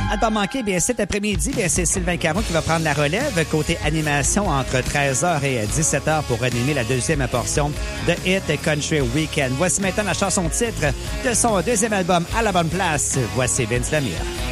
À ne pas manquer, bien, cet après-midi, bien, c'est Sylvain Caron qui va prendre la relève côté animation entre 13h et 17h pour animer la deuxième portion de Hit Country Weekend. Voici maintenant la chanson titre de son deuxième album À la bonne place. Voici Vince Lemire.